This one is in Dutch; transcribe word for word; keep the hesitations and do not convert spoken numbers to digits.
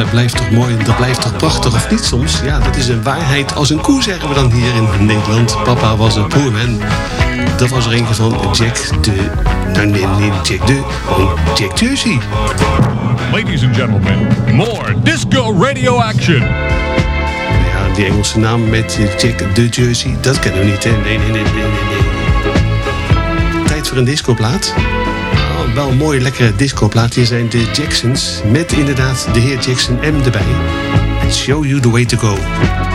Dat blijft toch mooi, dat blijft toch prachtig, of niet soms? Ja, dat is een waarheid als een koe, zeggen we dan hier in Nederland. Papa was een poorman. Dat was er eentje van Jack de... Nou, nee, nee, Jack de... Oh, Jack Jersey. Ladies and gentlemen, more disco radio action. Ja, die Engelse naam met Jack de Jersey, dat kennen we niet, hè? Nee, nee, nee, nee, nee, nee. Tijd voor een discoplaat. Oh, wel een mooie, lekkere discoplaat. Hier zijn de Jacksons met inderdaad de heer Jackson M erbij. Show you the way to go.